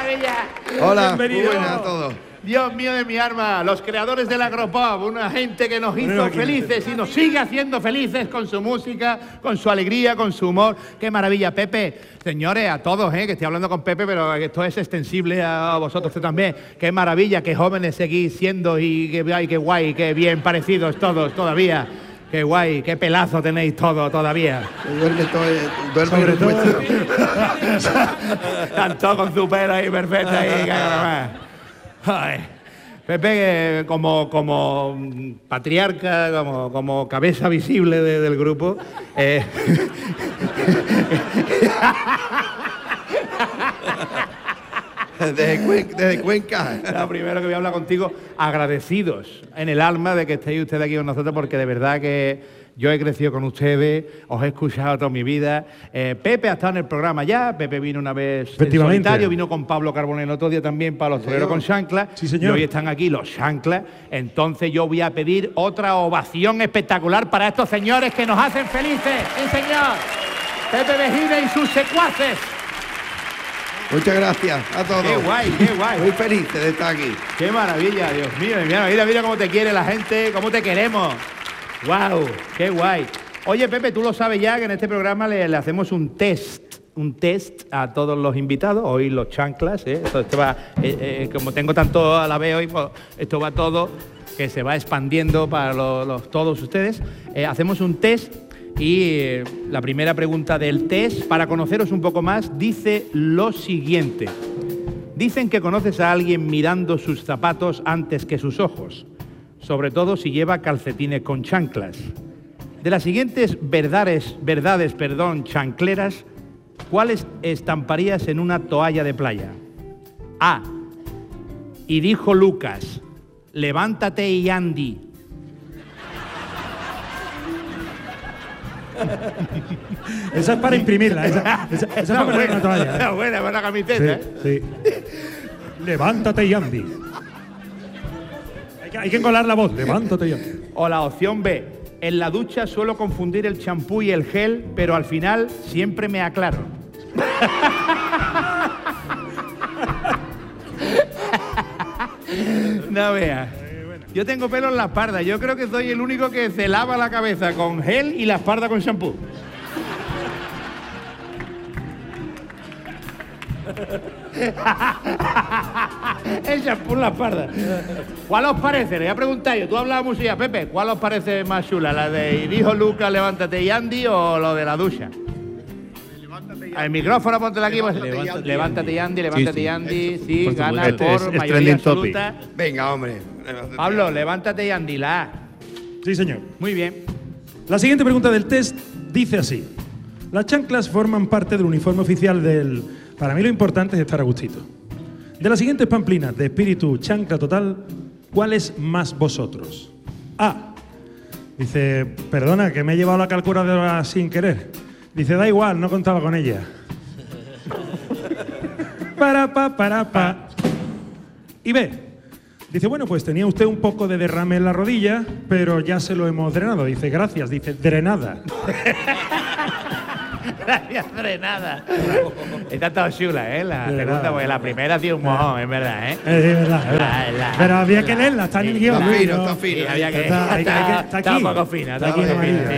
maravilla! Hola, bienvenido. buenas a todos. Dios mío de mi arma, los creadores del agropop, una gente que nos hizo felices y nos sigue haciendo felices con su música, con su alegría, con su humor. ¡Qué maravilla, Pepe! Señores, a todos, que estoy hablando con Pepe, pero esto es extensible a vosotros también. ¡Qué maravilla, qué jóvenes seguís siendo y qué guay, qué bien parecidos todos todavía! ¡Qué guay, qué pelazo tenéis todo todavía! Duerme todo. Cantó con su pelo ahí perfecta y ay, Pepe, como patriarca, como cabeza visible del grupo, desde Cuenca. Lo primero que voy a hablar contigo, agradecidos en el alma de que estéis ustedes aquí con nosotros, porque de verdad que yo he crecido con ustedes, os he escuchado toda mi vida. Pepe ha estado en el programa ya, Pepe vino una vez en solitario, vino con Pablo Carbonell el otro día también para los toreros con chanclas. Sí, señor. Y hoy están aquí los chanclas. Entonces yo voy a pedir otra ovación espectacular para estos señores que nos hacen felices. ¡Sí, señor! Pepe Mejide y sus secuaces. Muchas gracias a todos. ¡Qué guay, qué guay! Muy feliz de estar aquí. ¡Qué maravilla, Dios mío! Mira cómo te quiere la gente, cómo te queremos. ¡Wow! ¡Qué guay! Oye, Pepe, tú lo sabes ya que en este programa le hacemos un test a todos los invitados. Hoy los chanclas, esto va, como tengo tanto a la vez hoy, pues, esto va todo, que se va expandiendo para todos ustedes. Hacemos un test y la primera pregunta del test, para conoceros un poco más, dice lo siguiente. Dicen que conoces a alguien mirando sus zapatos antes que sus ojos, sobre todo si lleva calcetines con chanclas. De las siguientes verdades, chancleras, ¿cuáles estamparías en una toalla de playa? A. Y dijo Lucas, levántate y Andy. Esa es para imprimirla, esa es para poner una toalla. Buena, buena camiseta, sí. Levántate y Andy. Hay que encolar la voz. Levántate y Andy. O la opción B. En la ducha suelo confundir el champú y el gel, pero al final siempre me aclaro. No veas. Yo tengo pelo en la espalda. Yo creo que soy el único que se lava la cabeza con gel y la espalda con champú. El champú en la espalda. ¿Cuál os parece? Le voy a preguntar yo. Tú hablabas música, Pepe. ¿Cuál os parece más chula? ¿La de dijo Lucas, levántate y Andy o lo de la ducha? El micrófono, póntelo aquí. Levántate y Andy, levántate y Andy. Sí, gana por mayoría absoluta. Venga, hombre. Pablo, levántate y Andy, la A. Sí, señor. Muy bien. La siguiente pregunta del test dice así. Las chanclas forman parte del uniforme oficial del... Para mí lo importante es estar a gustito. De las siguientes pamplinas de espíritu chancla total, ¿cuál es más vosotros? A. Dice, perdona, que me he llevado la calculadora sin querer. Dice, da igual, no contaba con ella. Para. Y B. Dice, bueno, pues tenía usted un poco de derrame en la rodilla, pero ya se lo hemos drenado. Dice, gracias. Dice, drenada. Gracias, drenada. Está todo chula, la segunda, porque la primera tiene un mojón, es verdad, Es verdad. Pero había que leerla, está en el guión. Está fino. Había que... Está un poco fina, está aquí.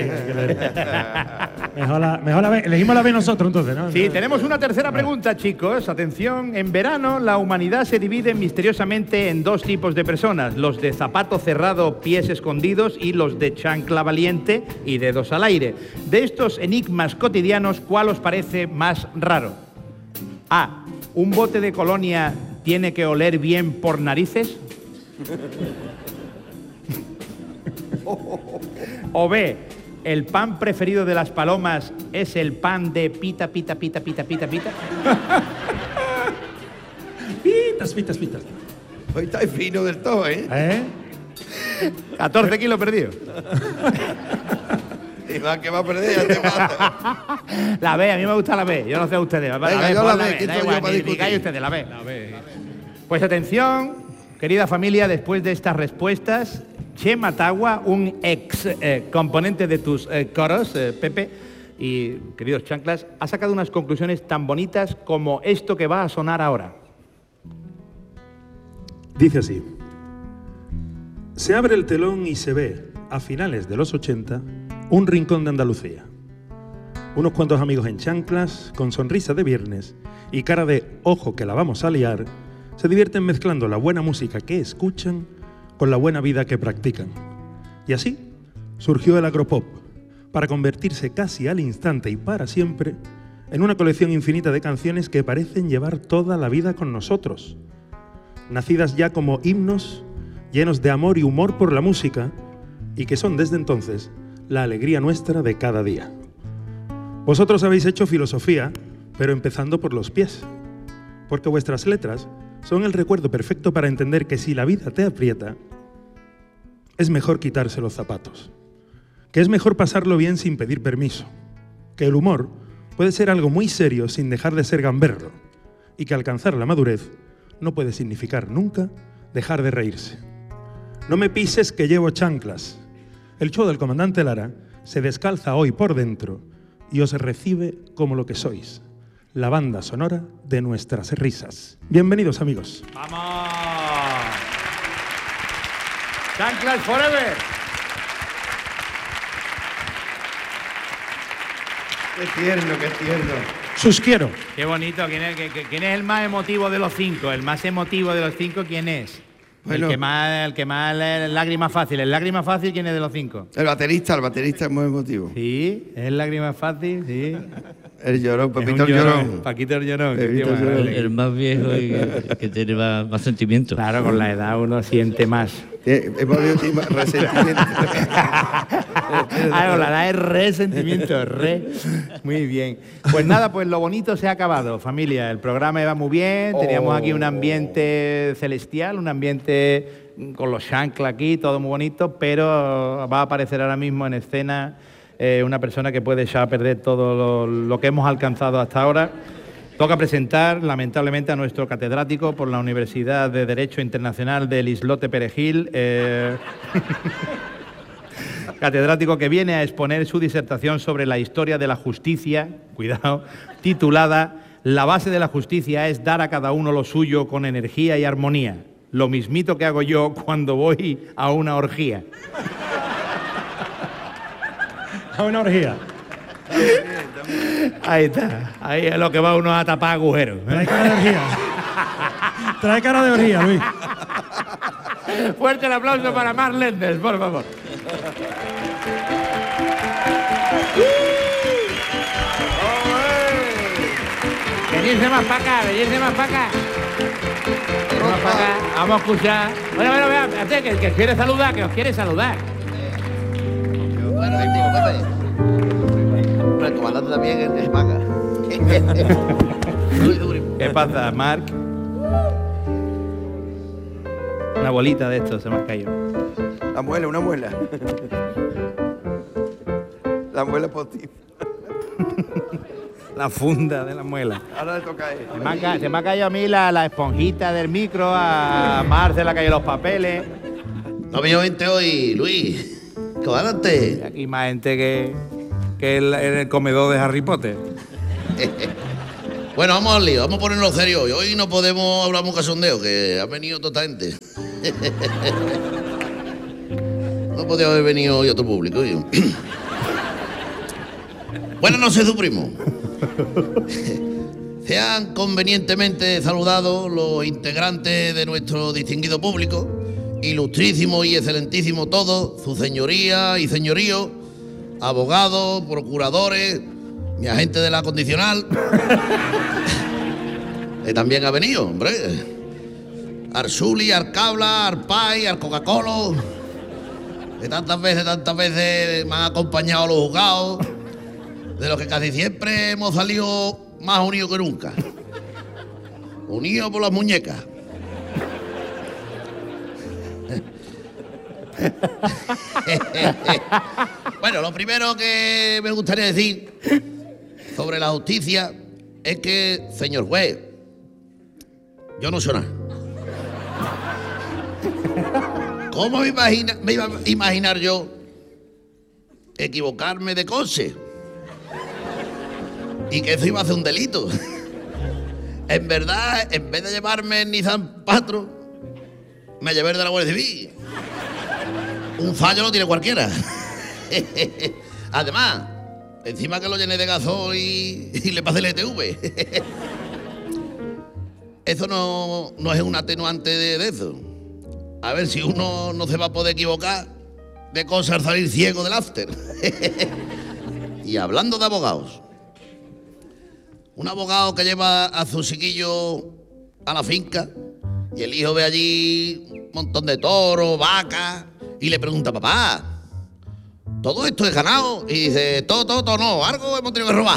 Mejor la B. Elegimos la B nosotros, entonces, ¿no? Sí, tenemos una tercera pregunta, chicos. Atención, en verano la humanidad se divide misteriosamente en dos tipos de personas. Los de zapato cerrado, pies escondidos, y los de chancla valiente y dedos al aire. De estos enigmas cotidianos, ¿cuál os parece más raro? A. ¿Un bote de colonia tiene que oler bien por narices? O B. ¿El pan preferido de las palomas es el pan de pita? Pitas. Hoy está fino del todo, 14 kilos perdidos. Y más que va a perder, ya te mata. La B, a mí me gusta la B. Yo no sé ustedes. Venga, yo la B, ¿quién da soy yo igual, para discutir? digáis ustedes, la B. Pues atención, querida familia, después de estas respuestas, Chema Tagua, un ex componente de tus coros, Pepe, y queridos chanclas, ha sacado unas conclusiones tan bonitas como esto que va a sonar ahora. Dice así: se abre el telón y se ve, a finales de los 80, un rincón de Andalucía. Unos cuantos amigos en chanclas, con sonrisa de viernes y cara de ojo que la vamos a liar, se divierten mezclando la buena música que escuchan con la buena vida que practican. Y así surgió el agropop, para convertirse casi al instante y para siempre en una colección infinita de canciones que parecen llevar toda la vida con nosotros, nacidas ya como himnos llenos de amor y humor por la música y que son desde entonces la alegría nuestra de cada día. Vosotros habéis hecho filosofía, pero empezando por los pies, porque vuestras letras son el recuerdo perfecto para entender que si la vida te aprieta, es mejor quitarse los zapatos, que es mejor pasarlo bien sin pedir permiso, que el humor puede ser algo muy serio sin dejar de ser gamberro y que alcanzar la madurez no puede significar nunca dejar de reírse. No me pises que llevo chanclas. El show del comandante Lara se descalza hoy por dentro y os recibe como lo que sois, la banda sonora de nuestras risas. Bienvenidos, amigos. ¡Vamos! ¡Chanclas Forever! Qué tierno, qué tierno. Sus quiero. Qué bonito. ¿Quién es el más emotivo de los 5? El más emotivo de los 5, ¿quién es? Bueno. El que más lágrima fácil. ¿El lágrima fácil quién es de los 5? El baterista es muy emotivo. Sí, es lágrima fácil, sí. El llorón, Es Papito un el llorón. Paquito el llorón. Pepito qué el tío llorón. más El más viejo y que tiene más sentimiento. Claro, con la edad uno siente más. Hemos visto resentimiento. Con la edad es resentimiento, Muy bien. Pues nada, pues lo bonito se ha acabado, familia. El programa iba muy bien, teníamos aquí un ambiente celestial, un ambiente con los chanclas aquí, todo muy bonito, pero va a aparecer ahora mismo en escena una persona que puede echar a perder todo lo que hemos alcanzado hasta ahora. Toca presentar, lamentablemente, a nuestro catedrático por la Universidad de Derecho Internacional del Islote Perejil, catedrático que viene a exponer su disertación sobre la historia de la justicia, cuidado, titulada «La base de la justicia es dar a cada uno lo suyo con energía y armonía, lo mismito que hago yo cuando voy a una orgía». A una orgía. Ahí está, ahí es lo que va uno a tapar agujeros. Trae cara de orgía. Trae cara de orgía, Luis. Fuerte el aplauso para Marc Lenders, por favor. Venirse más para acá, venirse más para acá. Más para acá. Vamos a escuchar. Bueno, vea, espérate, que os quiere saludar, que os quiere saludar. Bueno, Pepe. Pero el comandante también es maga. ¿Qué pasa, Marc? Una bolita de esto se me ha caído. Una muela. La muela postiza. La funda de la muela. Ahora le toca a él. Se me ha caído a mí la esponjita del micro, a Mar se le ha caído los papeles. No ha venido gente hoy, Luis. Comandante. Y aquí más gente que en el comedor de Harry Potter. Bueno, vamos al lío, vamos a ponernos serio. Hoy no podemos hablar muy casondeo, que ha venido toda gente. No podía haber venido hoy otro público. Yo. Buenas noches, su primo. Sean convenientemente saludados los integrantes de nuestro distinguido público, ilustrísimo y excelentísimo todos, su señoría y señorío, abogados, procuradores, mi agente de la condicional, que también ha venido, hombre. Arsuli, Arcabla, Arpay, Arcoca-Colo, que tantas veces me han acompañado a los juzgados, de los que casi siempre hemos salido más unidos que nunca. Unidos por las muñecas. Bueno, lo primero que me gustaría decir sobre la justicia es que, señor juez, yo no soy nada. ¿Cómo me iba a imaginar yo equivocarme de coche? Y que eso iba a ser un delito. En verdad, en vez de llevarme en Nissan Patro, me llevé el de la Guardia Civil. Un fallo lo tiene cualquiera. Además, encima que lo llené de gasoil y le pasé el ETV. Eso no es un atenuante de eso. A ver si uno no se va a poder equivocar de cosas al salir ciego del after. Y hablando de abogados, un abogado que lleva a su chiquillo a la finca y el hijo ve allí un montón de toros, vacas, y le pregunta, papá, ¿todo esto es ganado? Y dice, todo, no, algo hemos tenido que robar.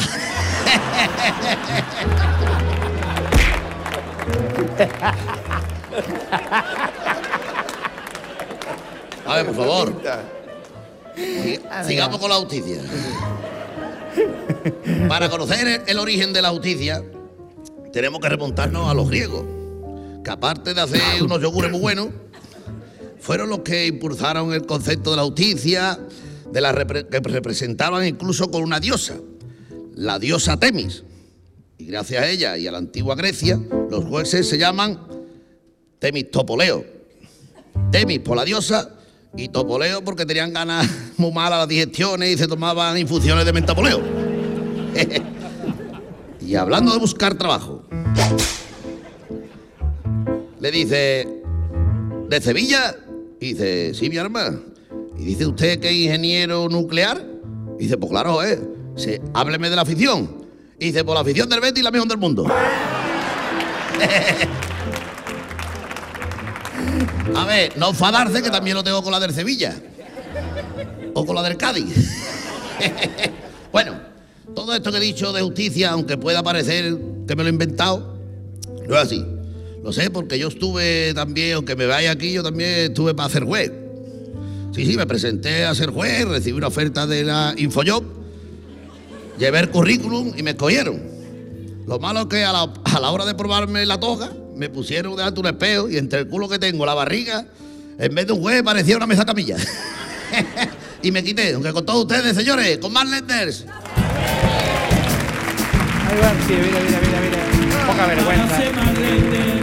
A ver, por favor, sigamos con la justicia. Para conocer el origen de la justicia, tenemos que remontarnos a los griegos, que aparte de hacer unos yogures muy buenos, fueron los que impulsaron el concepto de la justicia, que representaban incluso con una diosa, la diosa Temis. Y gracias a ella y a la antigua Grecia, los jueces se llaman Temistopoleo. Temis por la diosa y Topoleo porque tenían ganas muy malas las digestiones y se tomaban infusiones de mentapoleo. Y hablando de buscar trabajo, le dice, ¿de Sevilla? Y dice, sí, mi arma. Y dice, ¿usted que es ingeniero nuclear? Y dice, pues claro, Dice, hábleme de la afición. Y dice, pues la afición del Betis la mejor del mundo. A ver, no enfadarse, que también lo tengo con la del Sevilla. O con la del Cádiz. Bueno, todo esto que he dicho de justicia, aunque pueda parecer que me lo he inventado, no es así. Lo sé porque yo estuve también, aunque me vaya aquí, yo también estuve para ser juez. Sí, me presenté a ser juez, recibí una oferta de la Infojob, llevé el currículum y me escogieron. Lo malo es que a la hora de probarme la toga, me pusieron delante un espejo y entre el culo que tengo, la barriga, en vez de un juez parecía una mesa camilla. Y me quité, aunque con todos ustedes, señores, con más Lenders. Ahí va, sí, mira. Poca vergüenza.